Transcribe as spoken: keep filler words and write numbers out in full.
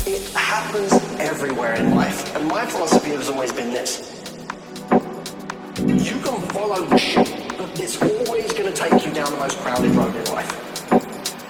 It happens everywhere in life, and my philosophy has always been this. You can follow the ship, but it's always going to take you down the most crowded road in life.